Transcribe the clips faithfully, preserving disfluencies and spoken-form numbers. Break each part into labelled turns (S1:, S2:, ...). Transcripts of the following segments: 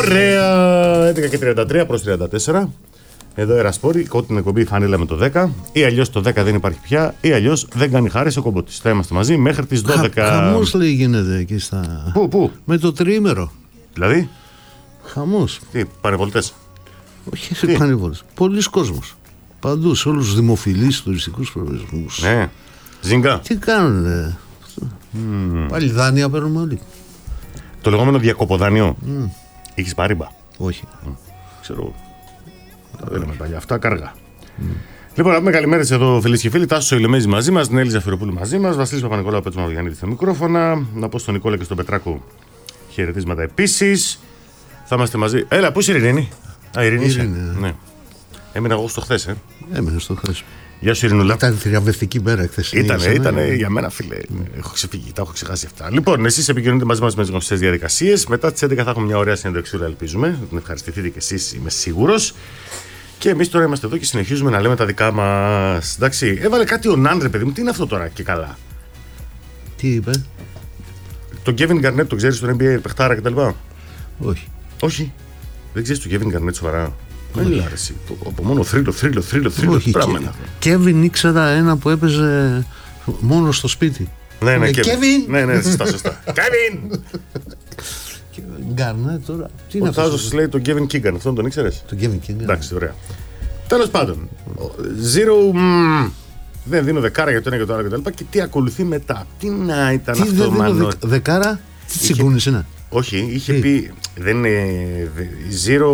S1: Ωραία! έντεκα και τριάντα τρία προς τριάντα τέσσερα. Εδώ Ερασπόρη, κόκκινη εκπομπή φανέλα με το δέκα. Ή αλλιώς το δέκα δεν υπάρχει πια, ή αλλιώς δεν κάνει χάρη ο κομπότης. Θα είμαστε μαζί μέχρι τις δώδεκα.
S2: Χαμός λέει γίνεται εκεί στα.
S1: Πού, πού?
S2: Με το τριήμερο.
S1: Δηλαδή.
S2: Χαμός.
S1: Τι, πανεβολτές?
S2: Όχι, πανεβολτές. Πολλοί κόσμος. Παντού, σε όλους τους δημοφιλείς τουριστικούς προορισμούς.
S1: Ναι. Ζίγκα.
S2: Τι κάνουνε. Mm. Πάλι δάνεια παίρνουμε όλοι.
S1: Το λεγόμενο διακοποδάνειο.
S2: Mm.
S1: Έχεις πάρει μπα?
S2: Όχι.
S1: Mm. Ξέρω. Τα δίναμε παλιά. Αυτά κάργα. Mm. Λοιπόν, να πούμε καλημέρες εδώ φίλες και φίλοι. Τάσος ο Ηλεμέζης μαζί μας, Νέλη Ζαφυροπούλου μαζί μας, Βασίλης Παπα-Νικολάου, Πέτρος Μαυρογιαννίδη στα μικρόφωνα. Να πω στον Νικόλα και στον Πετράκο χαιρετίσματα επίσης. Θα είμαστε μαζί. Έλα, πού είσαι η Ειρήνη? Α, η Ειρήνη είσαι. Ναι. Έμεινα εγώ στο χθες, ε.
S2: Έμεινε στο χθες.
S1: Γεια σου, Ειρηνούλα.
S2: Ήταν θριαμβευτική μέρα χθες.
S1: Ήτανε, ήτανε για μένα, φίλε. Mm. Έχω ξεφύγει, τα έχω ξεχάσει αυτά. Λοιπόν, εσείς επικοινωνείτε μαζί μας με τις γνωστές διαδικασίες. Μετά τις έντεκα θα έχουμε μια ωραία συνέντευξη, ελπίζουμε. Την ευχαριστηθείτε κι εσείς, είμαι σίγουρος. Και εμείς τώρα είμαστε εδώ και συνεχίζουμε να λέμε τα δικά μας. Εντάξει, έβαλε κάτι ο Ναν, παιδί μου, τι είναι αυτό τώρα και καλά?
S2: Τι είπε?
S1: Τον Kevin Garnett, τον ξέρεις, τον N B A, παιχτάρα κτλ.
S2: Όχι.
S1: Όχι. Δεν ξέρεις τον Kevin Garnett σοβαρά? Δεν άρεσε. Από μόνο θρύλο, θρύλο, θρύλο, θρύλο. Πράγμα.
S2: Κέβιν ήξερα ένα που έπαιζε μόνο στο σπίτι.
S1: Ναι, ναι,
S2: Κέβιν.
S1: Ναι, ναι, σωστά, σωστά. Κέβιν!
S2: Γκάρνετ τώρα. Τι είναι
S1: αυτό? Ο Τάζος λέει τον Kevin Keegan, αυτόν τον ήξερες?
S2: Τον Kevin Keegan.
S1: Εντάξει, ωραία. Τέλος πάντων. Zero. Mm, δεν δίνω δεκάρα για το ένα και το άλλο και το άλλο. Και τι ακολουθεί μετά? Τι να ήταν
S2: τι
S1: αυτό, μάλλον?
S2: Δε, δεκάρα, τι τσιγκούνης είναι?
S1: Όχι, είχε τι? πει. Δεν είναι. Zero.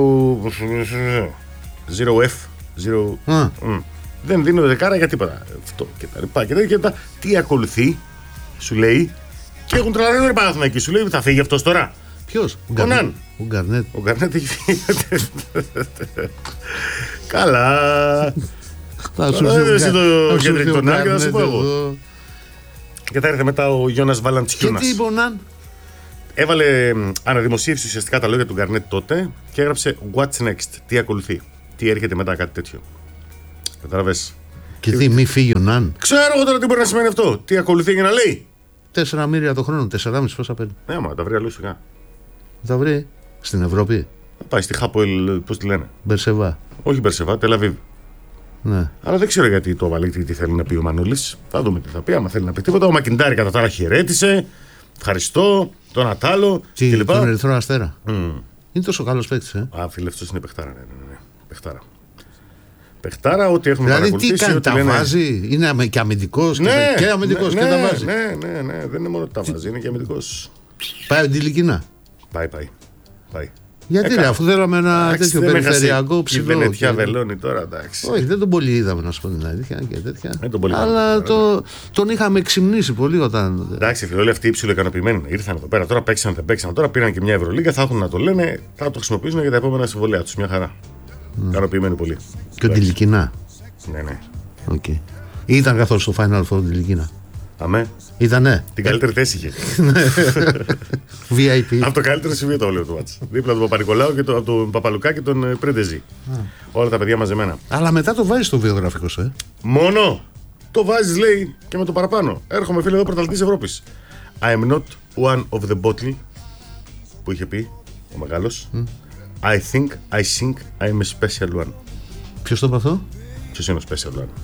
S1: Zero F. Zero. Mm. Mm. Δεν δίνω δεκάρα για τίποτα. Αυτό και τα λοιπά. Και, και τα, τι ακολουθεί, σου λέει. Και έχουν τρελαθεί ρε Παναθηναϊκοί. Σου λέει θα φύγει αυτός τώρα.
S2: Ποιος?
S1: Ο Ναν.
S2: Ο Γκαρνέτ.
S1: Ο Γκαρνέτ έχει φύγει. Καλά.
S2: Θα σου πει
S1: το κεντρικό τον Ναν και θα σου πω εγώ. Και θα έρθει μετά ο Γιώνας Βαλαντσιούνας.
S2: Και τι είπε ο Ναν?
S1: Έβαλε αναδημοσίευση ουσιαστικά τα λόγια του Γκαρνέτ τότε και έγραψε What's next? Τι ακολουθεί? Τι έρχεται μετά, κάτι τέτοιο. Κατάλαβες?
S2: Και τι, μη φύγει ο Ναν?
S1: Ξέρω εγώ τώρα τι μπορεί να σημαίνει αυτό. Τι ακολουθεί για να λέει?
S2: Τέσσερα μοίρια το χρόνο, τεσσεράμισι πόσα παίρνει.
S1: Ναι, μα τα βρει αλλού σιγά.
S2: Τα βρει στην Ευρώπη.
S1: Θα πάει στη Χάποελ, πώς τη λένε?
S2: Μπερσεβά.
S1: Όχι Μπερσεβά, Τελαβίβ.
S2: Ναι. Αλλά
S1: δεν ξέρω γιατί το έβαλε, τι θέλει να πει ο Μανούλης. Θα δούμε τι θα πει. Άμα θέλει να πει τίποτα. Ο Μακιντάρη κατά τα άλλα χαιρέτησε. Ευχαριστώ. Τον Ατάλο.
S2: Τι,
S1: και λοιπά.
S2: Τον Ερυθρό Αστέρα.
S1: Mm.
S2: Είναι τόσο καλός παίκτης, ε.
S1: Α, φίλε, αυτός είναι παιχτάρα. Ναι, ναι, ναι. Παιχτάρα. Παιχτάρα, ό,τι έχουμε
S2: δηλαδή,
S1: παρακολουθήσει.
S2: Τι κάνει, τα
S1: λένε...
S2: βάζει, είναι και αμυντικός
S1: ναι,
S2: και, και αμυντικός
S1: ναι,
S2: και
S1: ναι,
S2: τα βάζει.
S1: Ναι, ναι, ναι, δεν είναι μόνο τα βάζει, είναι και αμυντικός.
S2: Πάει αντιλικινά.
S1: Πάει, πάει. πάει.
S2: Γιατί ρε, αφού θέλαμε ένα εντάξει, τέτοιο περιφερειακό ψηλό.
S1: Η Βενετιά βελώνει τώρα, εντάξει.
S2: Όχι, δεν τον πολύ είδαμε, να σου πω την αλήθεια και τέτοια.
S1: Δεν τον πολύ
S2: αλλά το, τον είχαμε εξυμνήσει πολύ όταν.
S1: Εντάξει, φίλοι, όλοι αυτοί οι ψιλοικανοποιημένοι ήρθαν εδώ πέρα. Τώρα παίξαν, δεν παίξαν. Τώρα πήραν και μια Ευρωλίγκα, θα έχουν να το λένε, θα το χρησιμοποιήσουν για τα επόμενα συμβολέα του. Μια χαρά. Mm. Ικανοποιημένοι πολύ.
S2: Και ο Ντιλικινά.
S1: Ναι, ναι.
S2: Okay. Ήταν καθόλου στο Final Four την Ντιλικινά?
S1: Αμέ.
S2: Ήτανε.
S1: Την καλύτερη θέση είχε.
S2: βι άι πι.
S1: Από το καλύτερο σημείο το βλέπω το μάτς. Δίπλα του Παπα-Νικολάου και τον το Παπαλουκά και τον Πρέντεζη. Όλα τα παιδιά μαζεμένα.
S2: Αλλά μετά το βάζει στο βιογραφικό σου, ε.
S1: Μόνο. Το βάζει, λέει, και με το παραπάνω. Έρχομαι, φίλε, εδώ πρωταθλητής Ευρώπης. I am not one of the bottle. Που είχε πει ο μεγάλος. Mm. I think, I think I am a special one.
S2: Ποιος το είπε αυτό?
S1: Ποιος είναι ο special one?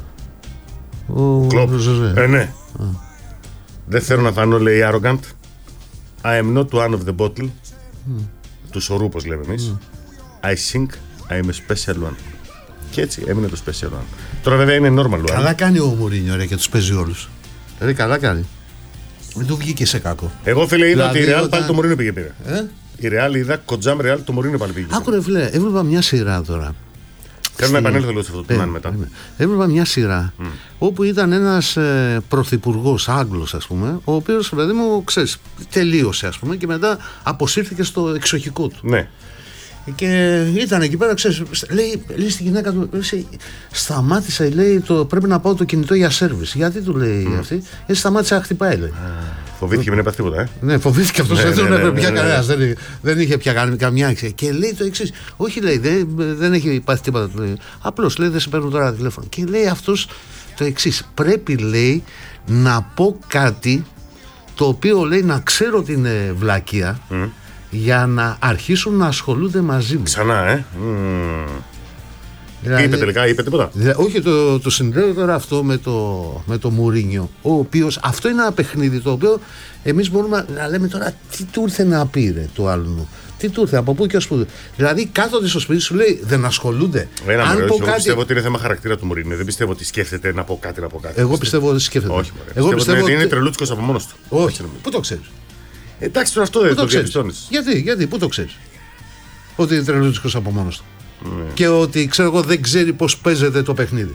S2: Ο
S1: Κλοπ. Ε, ναι.
S2: Ah.
S1: Δεν θέλω να φανώ, λέει, arrogant. I am not one of the bottle. Mm. Του σωρού, όπως λέμε εμείς. Mm. I think I am a special one. Και έτσι έμεινε το special one. Τώρα βέβαια είναι normal one.
S2: Καλά κάνει ο Μουρίνιο, ρε, και τους παίζει όλους. Δηλαδή καλά κάνει. Δεν του βγήκε σε κακό.
S1: Εγώ, φίλε, είδα δηλαδή, ότι η Real
S2: όταν...
S1: πάλι το Μουρίνιο πήγε πήρε.
S2: Ε?
S1: Η Real είδα κοντζάμ Real το Μουρίνιο πάλι πήγε.
S2: Άκουρε, φίλε, έβλεπα μια σειρά τώρα.
S1: Θέλω να επανέλθω λίγο σε αυτό το Ναν μετά.
S2: Έβλεπα μια σειρά mm. όπου ήταν ένας ε, πρωθυπουργός Άγγλος, ας πούμε, ο οποίος, παιδί μου, ξέρεις, τελείωσε, ας πούμε, και μετά αποσύρθηκε στο εξοχικό του.
S1: Ναι.
S2: Και ήταν εκεί πέρα, ξέρεις, λέει, λέει στην γυναίκα του, λέει, σταμάτησα, λέει, το, πρέπει να πάω το κινητό για σέρβις. Γιατί του λέει mm. αυτή? Γιατί σταμάτησε να χτυπάει, λέει.
S1: Ah. Φοβήθηκε, μην έπαθε τίποτα, ε.
S2: Ναι, φοβήθηκε αυτό.
S1: Ναι,
S2: δεν
S1: ναι, ναι,
S2: έπρεπε
S1: ναι,
S2: πια
S1: ναι,
S2: κανένα. Δεν, δεν είχε πια καμιά αξία. Και λέει το εξής. Όχι, λέει, δεν, δεν έχει πάθει τίποτα. Απλώς λέει, δεν σε παίρνουν τώρα τηλέφωνο. Και λέει αυτός το εξής. Πρέπει, λέει, να πω κάτι το οποίο, λέει, να ξέρω ότι είναι βλακεία mm. για να αρχίσουν να ασχολούνται μαζί μου.
S1: Ξανά, ε. Mm.
S2: Δηλαδή,
S1: είπε τελικά, είπε τίποτα.
S2: Δηλαδή, όχι, το, το συνδέω τώρα αυτό με το, με το Μουρίνιο. Ο οποίος, αυτό είναι ένα παιχνίδι το οποίο εμείς μπορούμε να λέμε τώρα τι του ήρθε να πει ρε, του άλλου. Τι του ήρθε, από πού και ως πού. Δηλαδή κάθονται στο σπίτι σου, λέει δεν ασχολούνται.
S1: Ένα
S2: Αν
S1: μωρέ,
S2: πω
S1: εγώ
S2: κάτι...
S1: πιστεύω ότι είναι θέμα χαρακτήρα του Μουρίνιο. Δεν πιστεύω ότι σκέφτεται να πω κάτι, να πω κάτι.
S2: Εγώ πιστεύω ότι σκέφτεται.
S1: Όχι, μωρέ.
S2: Εγώ
S1: πιστεύω, πιστεύω ότι
S2: ότι...
S1: είναι τρελούτσικος από μόνος του.
S2: Όχι, πού το ξέρεις.
S1: Εντάξει, τώρα αυτό δεν το, το διαπιστώνεις.
S2: Γιατί, γιατί, πού το ξέρεις. Ότι είναι τρελούτσικος από μόνος του.
S1: Ναι.
S2: Και ότι ξέρω εγώ δεν ξέρει πώς παίζεται το παιχνίδι.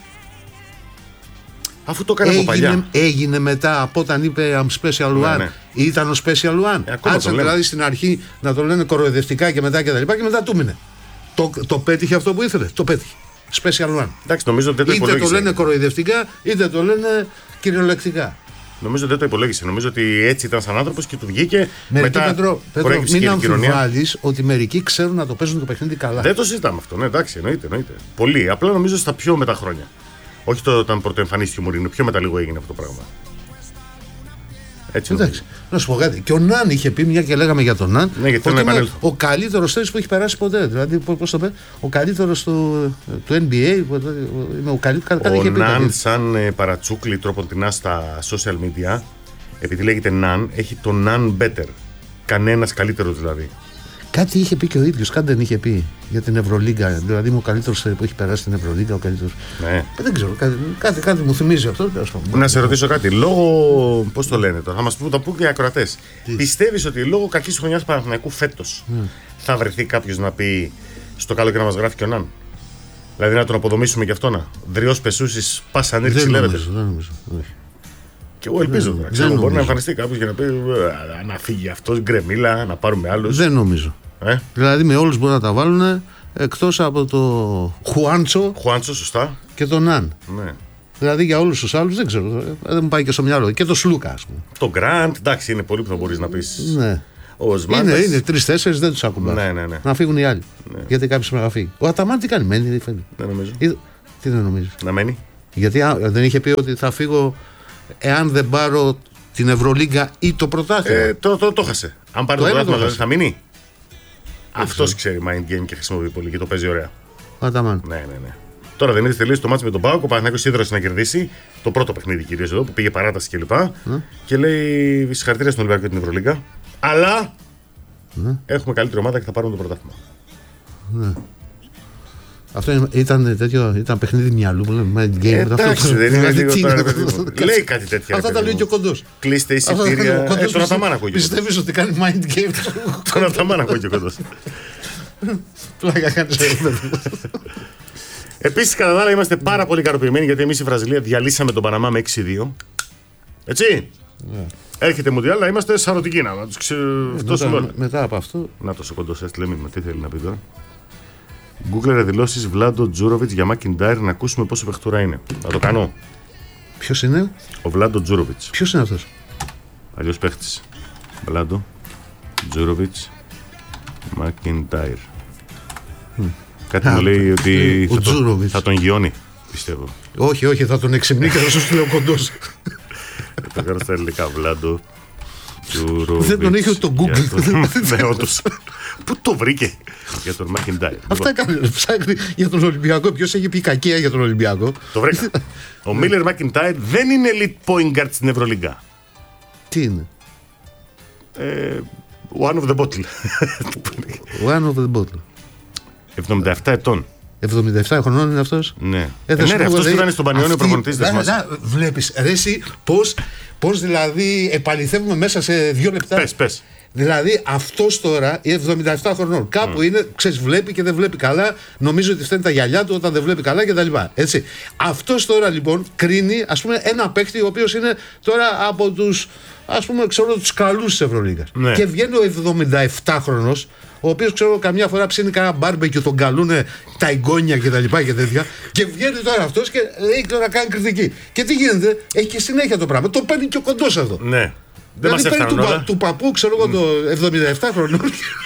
S1: Αφού το έκανε από παλιά.
S2: Έγινε μετά από όταν είπε I'm special one. Ναι, ναι. Ήταν ο special one.
S1: Ε,
S2: Άτσε δηλαδή στην αρχή να το λένε κοροϊδευτικά και μετά και τα λοιπά και μετά του μείνε. Το, το πέτυχε αυτό που ήθελε. Το πέτυχε. Special one.
S1: Εντάξει, νομίζω ότι δεν το
S2: είτε
S1: υπολόγισε.
S2: το λένε κοροϊδευτικά είτε το λένε κυριολεκτικά.
S1: Νομίζω ότι δεν το υπολόγισε. Νομίζω ότι έτσι ήταν σαν άνθρωπος και του βγήκε.
S2: Μερικοί,
S1: μετά
S2: Πέτρο, Πέτρο μην αμφιβάλλεις ότι μερικοί ξέρουν να το παίζουν το παιχνίδι καλά.
S1: Δεν το συζητάμε αυτό. Ναι, εντάξει, εννοείται, εννοείται. Πολύ. Απλά νομίζω στα πιο μετά χρόνια. Όχι το όταν πρωτοεμφανίστηκε ο Μουρίνιο, πιο μετά λίγο έγινε αυτό το πράγμα. Έτσι.
S2: Εντάξει, να σου πω κάτι. Και ο Ναν είχε πει, μια και λέγαμε για τον Ναν,
S1: ναι, γιατί
S2: ότι είναι ο καλύτερος τένις που έχει περάσει ποτέ. Δηλαδή, πώς το πει, ο καλύτερος του, του N B A. Είναι ο καλύτερος.
S1: Ο είχε πει, Ναν, δηλαδή. Σαν ε, παρατσούκλι τροποντινά στα social media, επειδή λέγεται Ναν, έχει το Ναν better. Κανένας καλύτερος δηλαδή.
S2: Κάτι είχε πει και ο ίδιος, κάτι δεν είχε πει για την Ευρωλίγκα. Δηλαδή είμαι ο καλύτερος που έχει περάσει την Ευρωλίγκα, ο καλύτερος.
S1: Ναι.
S2: Δεν ξέρω, κάτι, κάτι, κάτι μου θυμίζει αυτό.
S1: Να σε ρωτήσω κάτι. Λόγω. Πώς το λένε τώρα, θα μας πούν, τα πούν και οι ακροατές. Πιστεύεις ότι λόγω κακής χρονιάς Παναθηναϊκού φέτος mm. θα βρεθεί κάποιος να πει στο καλό και να μας γράφει και ο Ναν? Δηλαδή να τον αποδομήσουμε και αυτό να. Δριός πεσούσης, πας ανήρξη λέγεται.
S2: Δεν νομίζω. Όχι.
S1: Και εγώ ελπίζω τώρα. Ξέρω, μπορεί να εμφανιστεί κάποιος και να πει να φύγει αυτός, γκρεμίλα, να πάρουμε άλλους.
S2: Δεν νομίζω. Ε? Δηλαδή με όλους μπορούν να τα βάλουν εκτός από το Χουάντσο.
S1: Χουάντσο, σωστά.
S2: Και τον Ναν.
S1: Ναι.
S2: Δηλαδή για όλους τους άλλους δεν ξέρω. Δεν μου πάει και στο μυαλό. Και το Σλούκα, ας πούμε.
S1: Το Γκραντ, εντάξει, είναι πολύ που θα μπορείς να πεις.
S2: Ναι.
S1: Ο
S2: είναι είναι τρεις-τέσσερις, δεν τους ακουμπά.
S1: Ναι, ναι, ναι.
S2: Να φύγουν οι άλλοι. Ναι. Γιατί κάποιος πρέπει να φύγει. Ο Αταμάν τι κάνει, μένει, δεν φεύγει.
S1: Δεν νομίζω.
S2: Ή... Τι δεν νομίζεις.
S1: Να μένει.
S2: Γιατί α, δεν είχε πει ότι θα φύγω εάν δεν πάρω την Ευρωλίγκα ή το πρωτάθλημα.
S1: Ε, το, το, το χάσε. Αν πάρει το πρωτάθλημα, δηλαδή θα μείνει. Αυτός ξέρει mind game και χρησιμοποιεί πολύ και το παίζει ωραία.
S2: Αταμάν.
S1: Ναι, ναι, ναι. Τώρα δεν είδε τελείως το μάτσο με τον Πάοκ. Ο Παναθηναϊκός ίδρωσε να κερδίσει το πρώτο παιχνίδι κυρίως εδώ που πήγε παράταση κλπ. Και, mm. και λέει συγχαρητήρια στον Ολυμπιακό και την Ευρωλίγκα. Αλλά mm. έχουμε καλύτερη ομάδα και θα πάρουμε το πρωτάθλημα.
S2: Mm. Αυτό ήταν, τέτοιο, ήταν παιχνίδι μυαλού που λέμε mind game.
S1: Ε, εντάξει, δεν είναι λίγο τώρα. Λέει κάτι τέτοιο.
S2: Αυτά τα λέει και ο Κοντός.
S1: Κλείστε εισιτήρια. Τον Αταμάν ακούει.
S2: Πιστεύεις ότι κάνει mind game?
S1: Τον Αταμάν ακούει και ο Κοντός.
S2: Πλάκα κάνεις.
S1: Επίσης, κατά τα άλλα, είμαστε πάρα πολύ ικανοποιημένοι γιατί εμείς η Βραζιλία διαλύσαμε τον Παναμά με έξι δύο. Έτσι. Έρχεται Μουντιάλ, να είμαστε σαρωτικοί να τους ξεφτώσουμε όλα.
S2: Μετά από αυτό.
S1: Να το ο Κοντός έστειλε μήνυμα. Τι θέλει να πει τώρα. Google δηλώσεις Βλάντο Τζούροβιτς για Μακιντάιρ, να ακούσουμε πόσο παιχτούρα είναι. Θα το κάνω.
S2: Ποιος είναι?
S1: Ο Βλάντο Τζούροβιτς.
S2: Ποιος είναι αυτός?
S1: Αλλιώς παίχτης. Βλάντο Τζούροβιτς Μακιντάιρ. Mm. Κάτι μου λέει ότι θα, το, θα τον γιώνει, πιστεύω.
S2: Όχι, όχι, θα τον εξυμνεί και θα σου στείλει ο Κοντός.
S1: Το κάνω στα ελληνικά. Βλάντο Τζούροβιτς.
S2: Δεν τον είχε ούτε το Google.
S1: Ναι, όντως. Πού το βρήκε για τον Μακιντάιρ.
S2: Αυτά έκανε. Ψάχνει για τον Ολυμπιακό. Ποιος έχει πει κακία για τον Ολυμπιακό?
S1: Το βρήκα. Ο Μίλερ Μακιντάιρ δεν είναι elite point guard στην Ευρωλίγκα.
S2: Τι είναι?
S1: Ε, one of the bottle.
S2: One of the bottle.
S1: εβδομήντα επτά ετών.
S2: εβδομήντα επτά χρονών είναι αυτός.
S1: Ναι. Ε, ναι, ρε, αυτός που ήταν στον Πανιόνιο προπονητής.
S2: Βλέπεις, ρε εσύ, πώς, πώς δηλαδή επαληθεύουμε μέσα σε δύο λεπτά.
S1: Πες, πες.
S2: Δηλαδή αυτός τώρα, η εβδομήντα επτά χρονών, κάπου mm. είναι, ξέρεις, βλέπει και δεν βλέπει καλά, νομίζω ότι φταίνουν τα γυαλιά του όταν δεν βλέπει καλά κτλ. Έτσι. Αυτός τώρα λοιπόν κρίνει, ας πούμε, ένα παίκτη ο οποίος είναι τώρα από τους, ας πούμε, ξέρω, τους καλούς της Ευρωλίγκας. Ναι. Και βγαίνει ο εβδομήντα επτά χρονός, ο οποίος ξέρω καμιά φορά ψήνει κανένα μπάρμπεκι, τον καλούνε τα εγγόνια και τα λοιπά και τέτοια. Και βγαίνει τώρα αυτός και λέει τώρα κάνει κριτική. Και τι γίνεται, έχει και συνέχεια το πράγμα. Το παίρνει και ο Κοντός αυτό.
S1: Ναι. Δεν μας
S2: δηλαδή,
S1: έφταναν
S2: του,
S1: όλα.
S2: του παππού, ξέρω εγώ, το εβδομήντα επτά χρονών.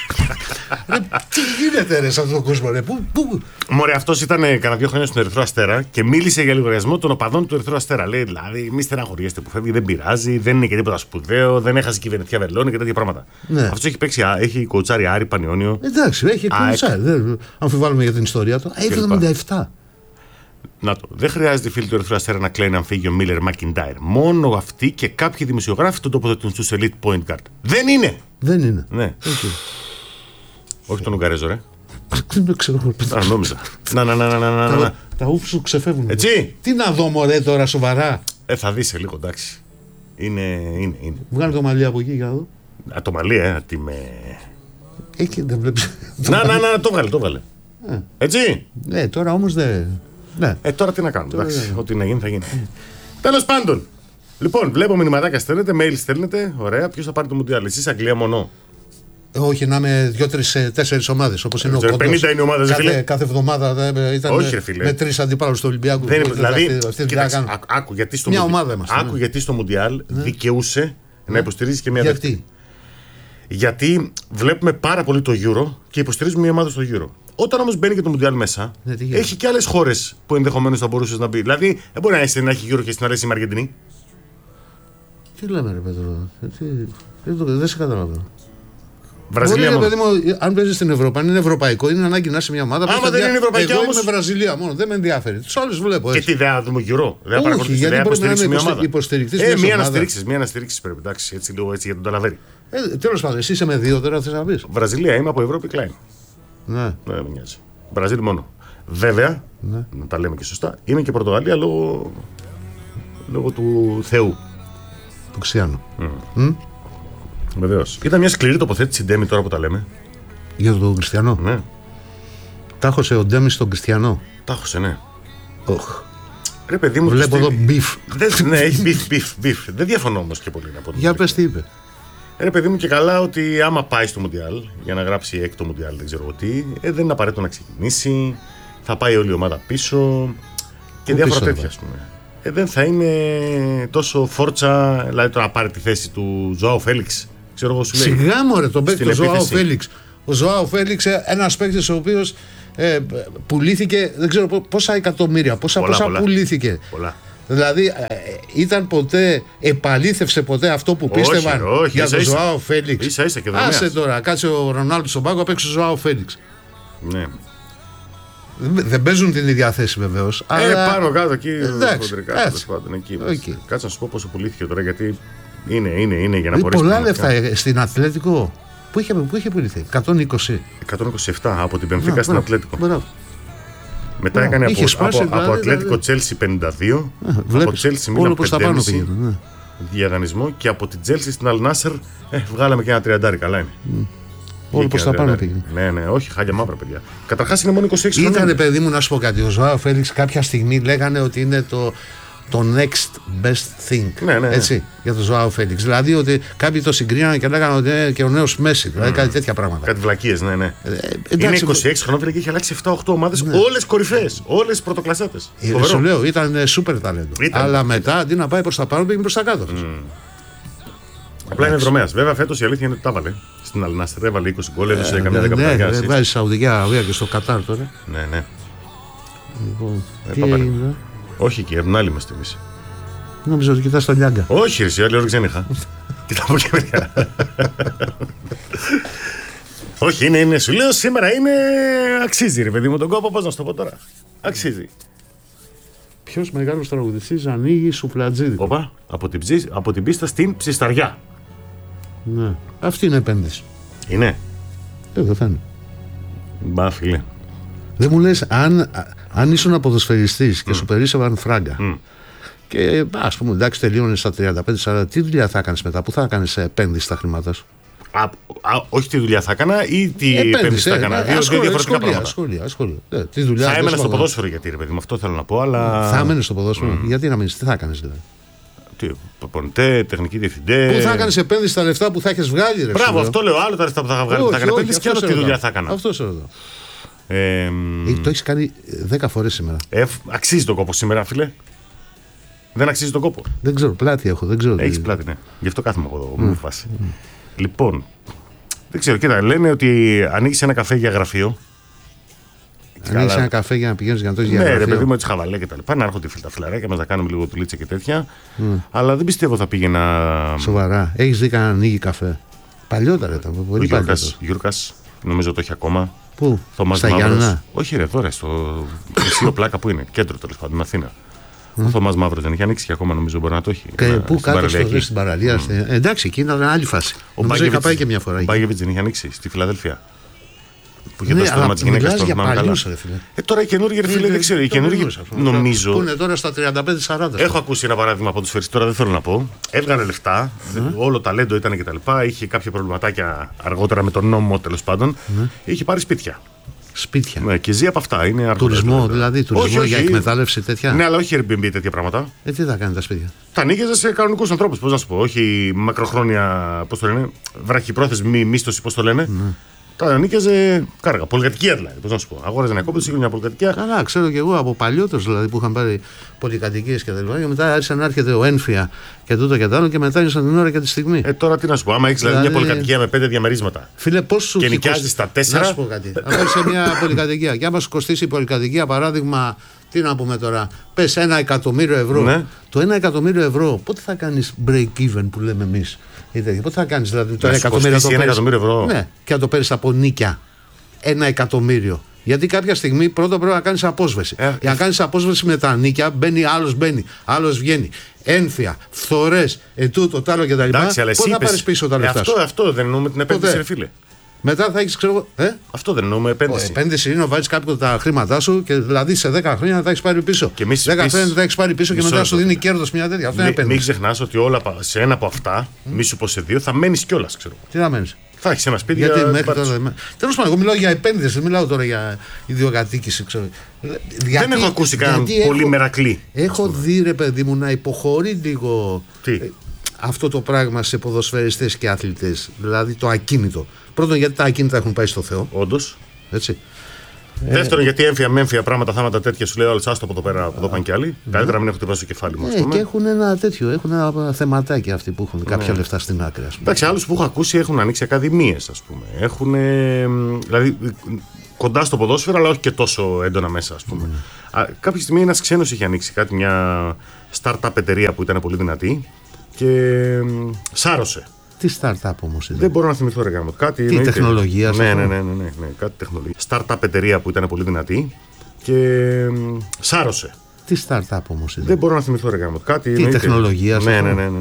S2: Τι γίνεται ρε σε αυτόν τον κόσμο, ρε. Πού, πού.
S1: Μωρέ, αυτός ήταν κανένα δύο χρόνια στον Ερυθρό Αστέρα και μίλησε για λογαριασμό των οπαδών του Ερυθρού Αστέρα. Λέει δηλαδή, μη στεναχωριέστε που φεύγει, δεν πειράζει, δεν είναι και τίποτα σπουδαίο, δεν έχασε κυβερνητικά βελόνι και τέτοια πράγματα. Ναι. Αυτός έχει παίξει, έχει κοουτσάρει Άρη, Πανιόνιο.
S2: Εντάξει, έχει κοουτσάρει. Δεν αμφιβάλλουμε για την ιστορία του. εβδομήντα επτά.
S1: Να το. Δεν χρειάζεται φίλοι του Ερυθρού Αστέρα να κλαίνουν αν φύγει ο Μίλλερ Μακιντάιρ. Μόνο αυτοί και κάποιοι δημοσιογράφοι τον τοποθετούν στους elite point guard. Δεν είναι!
S2: Δεν είναι.
S1: Ναι. Okay. Όχι τον Ουγγαρέζο, ρε.
S2: Δεν ξέρω.
S1: Α, νόμιζα. Να, να, να, να, να, να.
S2: Τα ούφ σου ξεφεύγουν.
S1: Έτσι.
S2: Τι να δω, μωρέ, τώρα σοβαρά.
S1: Ε, θα δεις σε λίγο, εντάξει. Είναι, είναι, είναι.
S2: Βγάλε το μαλλί από εκεί για να δω.
S1: Α, το μαλλί, ε, τι με.
S2: Εκεί δεν βλέπεις.
S1: Να, να, να, το βγάλε, το βγάλε. Έτσι.
S2: Ναι, τώρα όμως δεν. Ναι.
S1: Ε, τώρα τι να κάνουμε, εντάξει. Ό,τι να γίνει θα γίνει. Τέλος πάντων. Λοιπόν, βλέπω μηνυματάκια στέλνετε, mail στέλνετε. Ωραία. Ποιος θα πάρει το Μουντιάλ, εσείς Αγγλία μόνο?
S2: Όχι, να είμαι δύο-τρεις-τέσσερις ομάδες. Όπως είναι ο Κοντός.
S1: πενήντα είναι ομάδες,
S2: κάθε,
S1: φίλε.
S2: Κάθε εβδομάδα ήταν
S1: όχι,
S2: με,
S1: φίλε.
S2: με τρεις αντιπάλους του Ολυμπιακού.
S1: Δεν είναι, δηλαδή,
S2: αυτή, αυτή
S1: κοίταξε,
S2: άκου,
S1: άκου, γιατί στο
S2: μια
S1: μουντιάλ,
S2: ομάδα είμαστε,
S1: άκου
S2: ναι.
S1: γιατί στο Μουντιάλ ναι. δικαιούσε ναι. να υποστηρίζει και μια
S2: γιατί?
S1: δεύτερη. Γιατί βλέπουμε πάρα πολύ το Euro και υποστηρίζουμε μια ομάδα στο Euro. Όταν όμως μπαίνει και το Μουντιάλ μέσα, ναι, έχει και άλλες χώρες που ενδεχομένως θα μπορούσε να μπει. Δηλαδή, δεν μπορεί να έχει, να έχει Euro και στην αρέσει η Αργεντινή.
S2: Τι λέμε, ρε Πέτρο, δεν, δεν σε καταλαβαίνω.
S1: Βραζιλία
S2: μπορεί,
S1: μόνο.
S2: Παιδί μου, αν παίζει στην Ευρώπη, αν είναι ευρωπαϊκό, είναι ανάγκη να είσαι μια ομάδα.
S1: Άμα δεν είναι ευρωπαϊκή,
S2: εγώ
S1: όμως...
S2: είμαι Βραζιλία μόνο, δεν με ενδιαφέρει. Του άλλου βλέπω.
S1: Έτσι. Και τι δεν δούμε Euro. Δεν
S2: όχι, γιατί δεν πρέπει να είμαι υποστηρικτής.
S1: Ε, μία αναστηρίξεις, μία αναστηρίξεις πρέπει. Εντάξει, έτσι λίγο έτσι για τον Ταλαβέρη.
S2: Ε, τέλος πάντων, εσύ είσαι με δύο τώρα, θες να πεις.
S1: Βραζιλία, είμαι από Ευρώπη, Klein.
S2: Ναι.
S1: Ναι, δεν με νοιάζει. Βραζίλ μόνο. Βέβαια, ναι. να τα λέμε και σωστά, είμαι και Πορτογαλία λόγω, λόγω του Θεού.
S2: Του Χριστιανού.
S1: Mm. Mm? Βεβαίως. Ήταν μια σκληρή τοποθέτηση Ντέμι τώρα που τα λέμε.
S2: Για τον Χριστιανό.
S1: Ναι.
S2: Τάχωσε ο Ντέμι στον Χριστιανό.
S1: Τάχωσε, ναι.
S2: Οχ.
S1: Ρε παιδί μου.
S2: Βλέπω εδώ μπιφ.
S1: Ναι, έχει μπιφ, μπιφ, μπιφ. Δεν διαφωνώ όμως και πολύ να πω.
S2: Για πες τι είπε.
S1: Ρε παιδί μου και καλά ότι άμα πάει στο Μουντιάλ για να γράψει έκτο Μουντιάλ, δεν ξέρω τι, ε, δεν είναι απαραίτητο να ξεκινήσει. Θα πάει όλη η ομάδα πίσω και διάφορα τέτοια, ας πούμε. Ε, δεν θα είναι τόσο φόρτσα, δηλαδή το να πάρει τη θέση του Ζωάου Φέλιξ. Ξέρω εγώ σου λέει.
S2: Σιγά μωρέ τον παίκτη του Ζωάου Φέλιξ. Ο Ζωάου Φέλιξ, ένας παίκτης ο οποίος ε, πουλήθηκε, δεν ξέρω πόσα εκατομμύρια, πόσα,
S1: πολλά,
S2: πόσα
S1: πολλά.
S2: πουλήθηκε.
S1: Πολλά.
S2: Δηλαδή ε, ήταν ποτέ, επαλήθευσε ποτέ αυτό που πίστευαν
S1: όχι, όχι,
S2: για
S1: ίσα,
S2: τον
S1: ίσα.
S2: Ζωάου Φέλιξ.
S1: Ίσα, ίσα και δομέας.
S2: Άσε τώρα, κάτσε ο Ρονάλντο στον πάγκο, απ' έξω ο Ζωάου Φέλιξ.
S1: Ναι.
S2: Δεν παίζουν την ίδια θέση βεβαίως.
S1: Ε,
S2: αλλά...
S1: πάνω κάτω εκεί.
S2: Εντάξει,
S1: εκεί. Κάτσε να σου πω πόσο πουλήθηκε τώρα, γιατί είναι, είναι, είναι για να
S2: ε,
S1: μπορέσει.
S2: Πολλά λεφτά στην Ατλέτικο. Πού είχε, πού είχε πουληθεί, εκατόν είκοσι.
S1: εκατόν είκοσι επτά από την Μπενφίκα στην Ατλέτικο.
S2: Μπράβο.
S1: Μετά έκανε από, σπάσει, από, δηλαδή, από Ατλέτικο δηλαδή... Τσέλσι πενήντα δύο. Α, από Τσέλσι Μίλαν πενήντα πέντε. Ναι. Διαδανισμό και από την Τσέλσι στην Αλνάσερ ε, βγάλαμε και ένα τριαντάρι. Καλά είναι. Mm.
S2: Όλο προς τα πάνω πήγαινε.
S1: Ναι, ναι, όχι, χάλια μαύρα παιδιά. Καταρχάς είναι μόνο είκοσι έξι χρόνια.
S2: Ήτανε παιδί μου να σου πω κάτι. Ο Ζωάου Φέλιξ κάποια στιγμή λέγανε ότι είναι το, το next best thing.
S1: Ναι, ναι, ναι.
S2: Έτσι, για τον Ζωάου Φέλιξ. Δηλαδή ότι κάποιοι το συγκρίνανε και λέγανε ότι είναι και ο νέος Μέση. Δηλαδή mm. κάτι τέτοια πράγματα.
S1: Κάτι βλακίες, ναι, ναι. Ε, εντάξει, είναι είκοσι έξι χρόνια και έχει αλλάξει επτά οκτώ ομάδες, ναι. Όλες κορυφαίες, όλες πρωτοκλασσάτες.
S2: Ε, σου λέω, ήταν σούπερ ταλέντο. Ήταν. Αλλά μετά αντί να πάει προς τα πάνω πήγαινε προς τα κάτω. Mm.
S1: Απλά είναι δρομέας. Βέβαια φέτος η αλήθεια είναι ότι τα βάλε. Στην Αλνάστερ έβαλε είκοσι γκολ, έδωσε ε, καμιά δεκαπέντε.
S2: Ναι, βάζει Σαουδική Αραβία και στο Κατάρ τώρα.
S1: Ναι, ναι.
S2: Λοιπόν,
S1: ε,
S2: τι έγινε.
S1: Όχι εκεί, από την άλλη είμαστε εμείς.
S2: Νόμιζα ότι κοιτάς τον Λιάγκα.
S1: Όχι, εσύ, άλλη ώρα ξένυχα. Κοιτάω από εκεί μεριά. Όχι, είναι, είναι, σου λέω σήμερα είναι. Αξίζει, ρε παιδί μου, τον κόπο, πώς να σου το πω τώρα. Αξίζει.
S2: Ποιος μεγάλος τραγουδιστής ανοίγει σουφλατζίδικο.
S1: Οπα, από την, ψη, από την πίστα στην ψισταριά.
S2: Ναι, αυτή είναι επένδυση.
S1: Είναι.
S2: Ε, δεν θα είναι.
S1: Μπα, φίλε.
S2: Δεν μου λες, αν, αν ήσουν ποδοσφαιριστής και mm. σου περίσσευαν φράγκα mm. και ας πούμε εντάξει τελείωνες στα τριάντα πέντε σαράντα, τι δουλειά θα κάνεις μετά, πού θα κάνεις επένδυση στα χρήματά σου?
S1: Α, α, όχι τι δουλειά θα έκανα ή τι επένδυση θα έκανα. Δύο, δύο διαφορετικά πράγματα.
S2: Ασχολία, ασχολία. Ε, τι δουλειά,
S1: θα έμενα στο ποδόσφαιρο γιατί ρε παιδί μου, αυτό θέλω να πω. Αλλά...
S2: Θα έμενε στο ποδόσφαιρο. Mm. Γιατί να μείνεις, τι θα κάνεις δηλαδή?
S1: Προπονητέ, τεχνική διευθυντέ.
S2: Πού θα κάνεις επένδυση στα λεφτά που θα έχεις βγάλει, ρε?
S1: Μπράβο, αυτό λέω. Άλλο τα λεφτά που θα είχα βγάλει. Θα έκανα επένδυση και άλλο τι δουλειά θα έκανα.
S2: Αυτό σε ρωτώ.
S1: Ε,
S2: το έχεις κάνει δέκα φορές σήμερα.
S1: Ε, αξίζει τον κόπο σήμερα, φίλε. Δεν αξίζει τον κόπο.
S2: Δεν ξέρω, πλάτη έχω. Δεν ξέρω.
S1: Έχεις πλάτη, ναι. Γι' αυτό κάθομαι εγώ εδώ, μου φάση. Mm. Λοιπόν, δεν ξέρω, κοίτα, λένε ότι ανοίξει ένα καφέ για γραφείο.
S2: Ανοίξει ένα καφέ για να πηγαίνει για να το έχει για
S1: ναι,
S2: γραφείο.
S1: Ναι, ρε παιδί μου, έτσι χαβαλέ και τα λοιπά. Να έρχονται τα φιλαράκια μας να κάνουμε λίγο τουλίτσα και τέτοια. Mm. Αλλά δεν πιστεύω θα πήγαινα.
S2: Σοβαρά. Έχεις δει κανένα ανοίγει καφέ? Παλιότερα ήταν. Πολύ παλιότερα.
S1: Γιούρκας, νομίζω το έχει ακόμα.
S2: Πού?
S1: Θωμάς
S2: Στα
S1: Μαύρος.
S2: Γιάννα.
S1: Όχι, ρε, τώρα στο Χρυσίο Πλάκα που είναι. Κέντρο τέλος πάντων, στην Αθήνα. Mm. Ο Θωμάς Μαύρος δεν έχει ανοίξει και ακόμα νομίζω μπορεί να το έχει.
S2: Και
S1: ένα,
S2: πού κάτω στο, στην παραλία. Mm. Στην... Εντάξει, εκεί ήταν άλλη φάση. Ο Μπάγκεβιτς είχα πάει και μια φορά.
S1: Ο Μπάγκεβιτς δεν είχε ανοίξει στη Φιλαδέλφια.
S2: Που είχε ναι, δώσει το όνομα της γυναίκας του.
S1: Ε, τώρα οι καινούργιοι, ρε φίλε, δεν ξέρω. Οι καινούργιοι νομίζω.
S2: Που είναι τώρα στα τριάντα πέντε σαράντα.
S1: Έχω ακούσει ένα παράδειγμα από του φεριστές, τώρα δεν θέλω να πω. Έβγαλε λεφτά, όλο ταλέντο ήταν κτλ. Είχε κάποια προβληματάκια αργότερα με τον νόμο τέλος πάντων. Είχε πάρει σπίτια.
S2: Σπίτια.
S1: Ναι, και ζει από αυτά. Είναι αργότερα,
S2: τουρισμό, δηλαδή, τουρισμό
S1: όχι, όχι,
S2: για εκμετάλλευση τέτοια.
S1: Ναι, αλλά όχι Airbnb τέτοια πράγματα.
S2: Ε, τι θα κάνει τα σπίτια?
S1: Τα ανοίγεσαι σε κανονικούς ανθρώπους, πώς να σου πω. Όχι μακροχρόνια, πώς το λένε, βραχυπρόθεσμη μίσθωση, πώς το λένε. Mm. Τα ανοίγεσαι κάργα. Πολυκατοικία δηλαδή, πώς να σου πω. Αγόραζε ένα κόμπο, είχε μια πολυκατοικία.
S2: Καλά, ξέρω κι εγώ από παλιότερους δηλαδή που είχαν πάρει πολυκατοικίες και τα λοιπά. Και μετά άρχισε να έρχεται ο ένφια και τούτο και τ' άλλο και μετά ήρθαν την ώρα και τη στιγμή.
S1: Ε, τώρα τι να σου πω, άμα έχει δηλαδή, δηλαδή μια πολυκατοικία με πέντε διαμερίσματα.
S2: Φίλε, πώς σου
S1: και νοικιάζει τα τέσσερα.
S2: Να σου πω κάτι. Αν σε μια πολυκατοικία και άμα σου κοστίσει η πολυκατοικία, παράδειγμα, τι να πούμε τώρα, πες ένα εκατομμύριο ευρώ. Ναι. Το ένα εκατομμύριο ευρώ πότε θα κάνεις break even που λέμε εμείς? Πότε θα κάνεις δηλαδή το ένα εκατομμύριο,
S1: ένα εκατομμύριο ευρώ.
S2: Ναι, και να το παίρνεις από νίκια. Ένα εκατομμύριο. Γιατί κάποια στιγμή πρώτα πρέπει να κάνεις απόσβεση. Ε, Για να κάνεις απόσβεση με τα νίκια, μπαίνει άλλος, μπαίνει, άλλος βγαίνει. Ένφια, φθορές, ετούτο, τ' άλλο κτλ. Πώς θα πάρεις πίσω τα λεφτά σου?
S1: Αυτό, αυτό δεν εννοούμε την επένδυση, ρε φίλε.
S2: Μετά θα έχεις, ξέρω ε?
S1: Αυτό δεν εννοούμε επένδυση.
S2: Η επένδυση είναι να βάλεις κάποιο τα χρήματά σου και δηλαδή σε δέκα χρόνια θα τα έχεις πάρει πίσω.
S1: Και εμείς
S2: δέκα χρόνια θα τα έχεις πάρει πίσω και μετά σου δίνει κέρδος μια τέτοια. Αυτό είναι επένδυση.
S1: Μην ξεχνάς ότι όλα σε ένα από αυτά, mm. μη σου πω σε δύο, θα μένεις κιόλας, ξέρω.
S2: Τι θα μένεις?
S1: Θα έχεις ένα σπίτι.
S2: Γιατί μέχρι τώρα. Τέλος πάντων, εγώ μιλάω για επένδυση, δεν μιλάω τώρα για ιδιοκατοίκηση, ξέρω.
S1: Γιατί, δεν έχω ακούσει κανέναν πολύ έχω, μερακλή.
S2: Έχω δει, ρε παιδί μου, να υποχωρεί λίγο.
S1: Τι?
S2: Αυτό το πράγμα σε ποδοσφαιριστές και αθλητές. Δηλαδή το ακίνητο. Πρώτον, γιατί τα ακίνητα έχουν πάει στο Θεό.
S1: Όντως.
S2: Έτσι.
S1: Δεύτερον, ε, γιατί έμφυα με έμφυα πράγματα, θάματα τέτοια σου λέει όλο άστο από εδώ πέρα, από εδώ πάνε κι άλλοι. Mm. Καλύτερα να μην έχω χτυπάσει το κεφάλι μου.
S2: Ε, και έχουν ένα τέτοιο, έχουν ένα θεματάκι αυτοί που έχουν κάποια mm. λεφτά στην άκρη.
S1: Εντάξει, άλλους που έχω ακούσει έχουν ανοίξει ακαδημίες, ας πούμε. Έχουν. Δηλαδή κοντά στο ποδόσφαιρο, αλλά όχι και τόσο έντονα μέσα, ας πούμε. Mm. Α, κάποια στιγμή ένας ξένος είχε ανοίξει κάτι, μια startup εταιρεία που ήταν πολύ δυνατή και σάρωσε.
S2: Τι startup όμως ήταν?
S1: Δεν μπορώ να θυμηθώ ρε γάμο. Κάτι
S2: τι τεχνολογία?
S1: Ναι, ναι, ναι, ναι, ναι, ναι, κάτι τεχνολογία. Startup εταιρεία που ήταν πολύ δυνατή και σάρωσε.
S2: Τι startup όμως ήταν?
S1: Δεν μπορώ να θυμηθώ ρε γάμο. Κάτι
S2: τι τεχνολογία?
S1: Ναι, ναι, ναι, ναι.